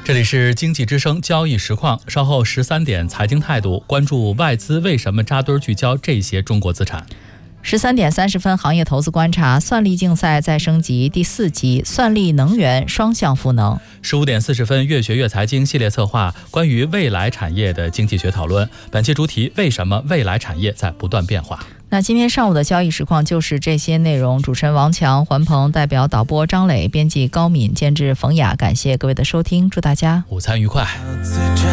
这里是经济之声交易实况，稍后13点财经态度，关注外资为什么扎堆聚焦这些中国资产。 13点30分，行业投资观察，算力竞赛再升级第4集，算力能源双向赋能。 15点40分，越学越财经系列策划，关于未来产业的经济学讨论。本期主题：为什么未来产业在不断变化？ 那今天上午的交易实况就是这些内容。主持人王强、环鹏，代表导播张磊，编辑高敏，监制冯雅，感谢各位的收听，祝大家午餐愉快。